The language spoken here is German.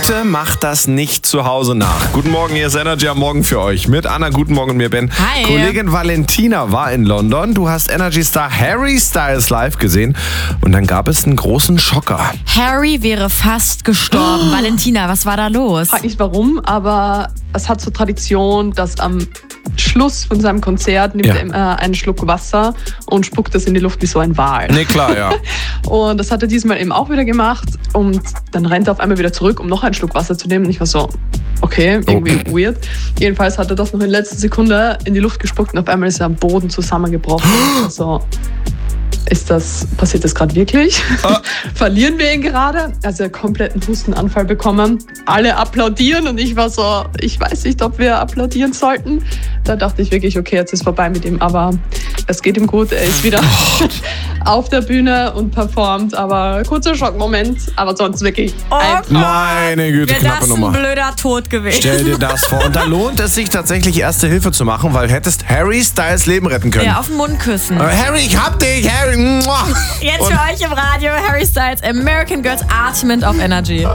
Bitte macht das nicht zu Hause nach. Guten Morgen, hier ist Energy am Morgen für euch. Mit Anna, guten Morgen und mir Ben. Hi. Kollegin Valentina war in London. Du hast Energy-Star Harry Styles live gesehen. Und dann gab es einen großen Schocker. Harry wäre fast gestorben. Valentina, was war da los? Frag nicht warum, aber es hat so Tradition, dass am Schluss von seinem Konzert nimmt er immer einen Schluck Wasser und spuckt das in die Luft wie so ein Wal. Nee, klar, ja. Und das hat er diesmal eben auch wieder gemacht und dann rennt er auf einmal wieder zurück, um noch einen Schluck Wasser zu nehmen. Und ich war so, okay, irgendwie weird. Jedenfalls hat er das noch in letzter Sekunde in die Luft gespuckt und auf einmal ist er am Boden zusammengebrochen. Also, passiert das gerade wirklich? Verlieren wir ihn gerade? Also er hat kompletten Hustenanfall bekommen. Alle applaudieren und ich war so, ich weiß nicht, ob wir applaudieren sollten. Da dachte ich wirklich, okay, jetzt ist vorbei mit ihm, aber es geht ihm gut. Er ist wieder auf der Bühne und performt, aber kurzer Schockmoment, aber sonst wirklich Meine Güte, Wäre knappe das Nummer. ein blöder Tod gewesen. Stell dir das vor. Und da lohnt es sich tatsächlich, Erste Hilfe zu machen, weil hättest Harry Styles Leben retten können. Ja, auf den Mund küssen. Harry, ich hab dich, Harry. Jetzt für euch im Radio, Harry Styles, American Girls, Ultimate of Energy.